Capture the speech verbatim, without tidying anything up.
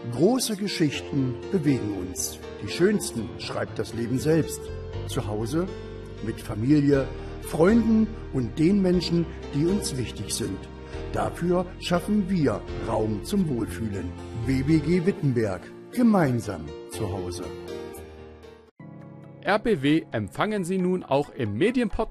Große Geschichten bewegen uns. Die schönsten schreibt das Leben selbst. Zu Hause, mit Familie, Freunden und den Menschen, die uns wichtig sind. Dafür schaffen wir Raum zum Wohlfühlen. W B G Wittenberg. Gemeinsam zu Hause. R B W empfangen Sie nun auch im Medienpodcast